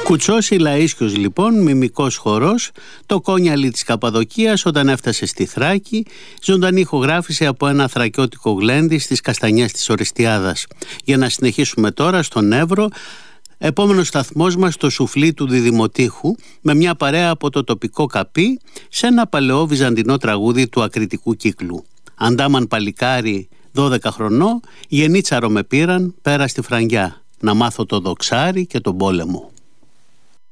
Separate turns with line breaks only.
Κουτσός Λαΐσκιος λοιπόν, μιμικός χορός, το κόνιαλι της Καπαδοκίας όταν έφτασε στη Θράκη, ζωντανή ηχογράφηση από ένα θρακιώτικο γλέντι στις καστανιές της Ορεστιάδας. Για να συνεχίσουμε τώρα στον Εύρο, επόμενος σταθμός μας το σουφλί του Διδημοτήχου, με μια παρέα από το τοπικό καπί σε ένα παλαιό βυζαντινό τραγούδι του ακριτικού κύκλου. Αντάμαν παλικάρι 12 χρονών, γενίτσαρο με πήραν πέρα στη Φραγκιά, να μάθω το δοξάρι και τον πόλεμο.